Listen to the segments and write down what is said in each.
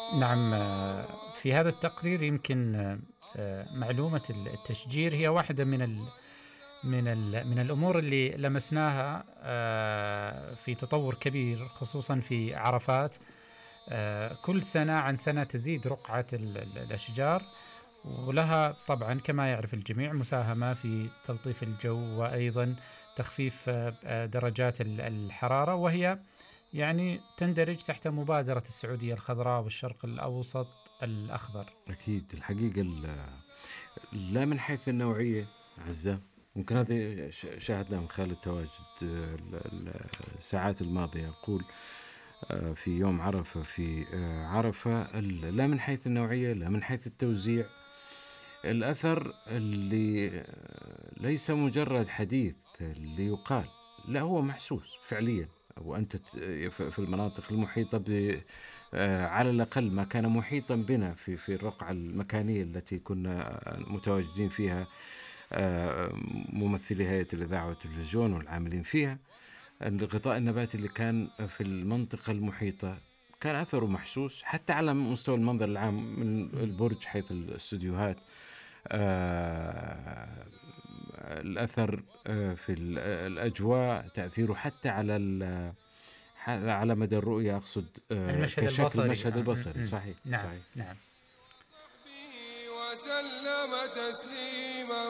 نعم. في هذا التقرير يمكن معلومة التشجير هي واحدة من الأمور اللي لمسناها في تطور كبير، خصوصا في عرفات. كل سنة عن سنة تزيد رقعة الأشجار، ولها طبعا كما يعرف الجميع مساهمة في تلطيف الجو، وأيضا تخفيف درجات الحرارة، وهي يعني تندرج تحت مبادرة السعودية الخضراء والشرق الأوسط الأخضر. أكيد الحقيقة لا من حيث النوعية عزة، ممكن هذا شاهدنا من خلال التواجد الساعات الماضية. أقول في يوم عرفة، في عرفة، لا من حيث النوعية لا من حيث التوزيع، الأثر اللي ليس مجرد حديث اللي يقال، لا هو محسوس فعليا. وأنت في المناطق المحيطة على الأقل ما كان محيطا بنا في الرقعة المكانية التي كنا متواجدين فيها، ممثلي هيئة الإذاعة والتلفزيون والعاملين فيها، الغطاء النباتي اللي كان في المنطقة المحيطة كان أثره محسوس حتى على مستوى المنظر العام من البرج حيث الاستوديوهات. الأثر في الأجواء، تأثيره حتى على مدى الرؤية، أقصد المشهد كشكل البصري. المشهد البصري. صحيح نعم، صحيح. نعم. وسلم تسليما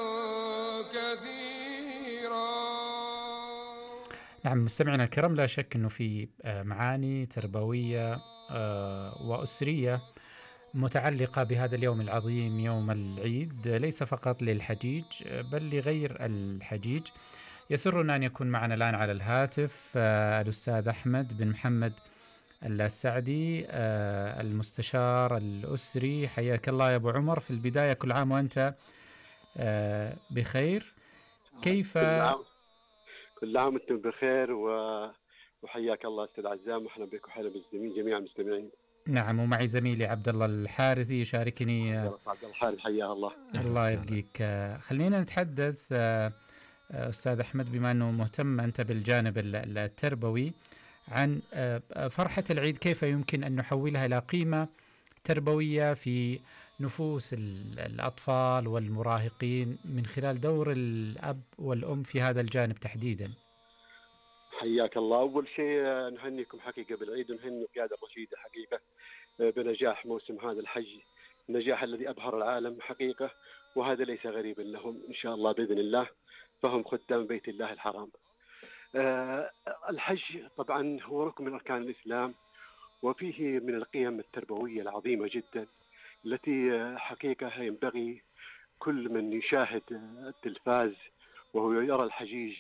كثيرا. نعم، مستمعينا الكرام، لا شك أنه في معاني تربوية وأسرية متعلقة بهذا اليوم العظيم، يوم العيد، ليس فقط للحجيج بل لغير الحجيج. يسرنا أن يكون معنا الآن على الهاتف الأستاذ أحمد بن محمد السعدي، المستشار الأسري. حياك الله يا أبو عمر. في البداية كل عام وأنت بخير. كيف؟ كل عام وانتم بخير، وحياك الله استاذ عزام، واحنا بك وحلا بالمسلمين جميع المستمعين. نعم، ومعي زميلي عبد الله الحارثي يشاركني. عبد الحارث حياه الله. الله يبقيك. خلينا نتحدث أستاذ أحمد، بما أنه مهتم أنت بالجانب التربوي، عن فرحة العيد، كيف يمكن أن نحولها إلى قيمة تربوية في نفوس الأطفال والمراهقين من خلال دور الأب والأم في هذا الجانب تحديدا. حياك الله. اول شيء نهنيكم حقيقه بالعيد، ونهني القياده الرشيده حقيقه بنجاح موسم هذا الحج، النجاح الذي ابهر العالم حقيقه، وهذا ليس غريبا لهم ان شاء الله باذن الله، فهم خدام بيت الله الحرام. الحج طبعا هو ركن من اركان الاسلام، وفيه من القيم التربويه العظيمه جدا التي حقيقه ينبغي كل من يشاهد التلفاز وهو يرى الحجيج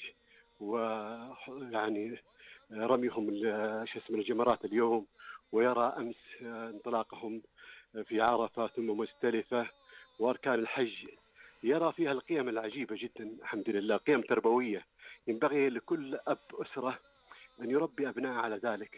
ويعني رميهم الجمرات اليوم، ويرى أمس انطلاقهم في عرفة ثم مزدلفة وأركان الحج، يرى فيها القيم العجيبة جدا. الحمد لله قيم تربوية ينبغي لكل أب أسرة أن يربي أبناءه على ذلك.